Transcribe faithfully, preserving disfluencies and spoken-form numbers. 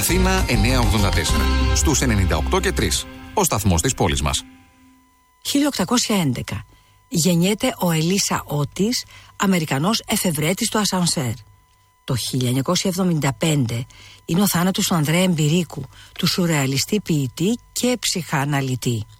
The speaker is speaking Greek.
Αθήνα εννιακόσια ογδόντα τέσσερα. Στους ενενήντα οκτώ και τρία. Ο σταθμός της πόλης μας. χίλια οκτακόσια έντεκα. Γεννιέται ο Ελίσα Ότις, Αμερικανός εφευρέτης του ασανσέρ. Το χίλια εννιακόσια εβδομήντα πέντε είναι ο θάνατος του Ανδρέα Εμπειρίκου, του σουρεαλιστή ποιητή και ψυχαναλυτή.